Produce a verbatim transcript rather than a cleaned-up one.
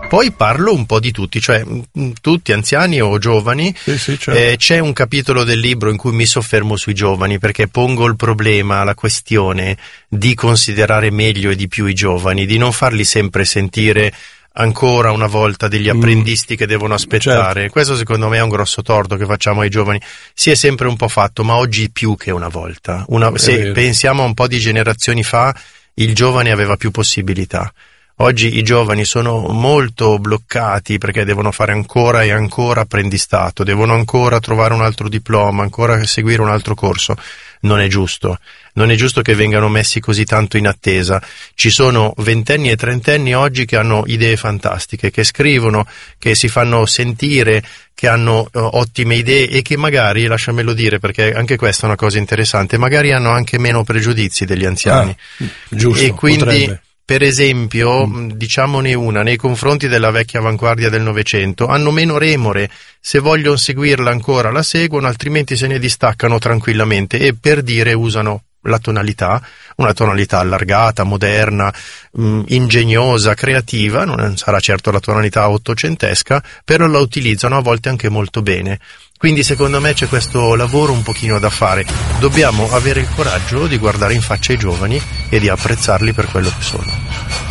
Poi parlo un po' di tutti, cioè mh, tutti, anziani o giovani. Sì, sì, certo. eh, c'è un capitolo del libro in cui mi soffermo sui giovani, perché pongo il problema, la questione di considerare meglio e di più i giovani, di non farli sempre sentire ancora una volta degli apprendisti mm. che devono aspettare. Certo. Questo secondo me è un grosso torto che facciamo ai giovani. Si è sempre un po' fatto, ma oggi più che una volta. Una, se vero. pensiamo a un po' di generazioni fa, il giovane aveva più possibilità. Oggi i giovani sono molto bloccati perché devono fare ancora e ancora apprendistato, devono ancora trovare un altro diploma, ancora seguire un altro corso. Non è giusto, non è giusto che vengano messi così tanto in attesa. Ci sono ventenni e trentenni oggi che hanno idee fantastiche, che scrivono, che si fanno sentire, che hanno uh, ottime idee e che magari, lasciamelo dire perché anche questa è una cosa interessante, magari hanno anche meno pregiudizi degli anziani. Ah, giusto, e quindi potrebbe. Per esempio, mm. diciamone una, nei confronti della vecchia avanguardia del Novecento, hanno meno remore, se vogliono seguirla ancora la seguono, altrimenti se ne distaccano tranquillamente e per dire usano la tonalità, una tonalità allargata, moderna, mh, ingegnosa, creativa, non sarà certo la tonalità ottocentesca, però la utilizzano a volte anche molto bene. Quindi secondo me c'è questo lavoro un pochino da fare. Dobbiamo avere il coraggio di guardare in faccia i giovani e di apprezzarli per quello che sono.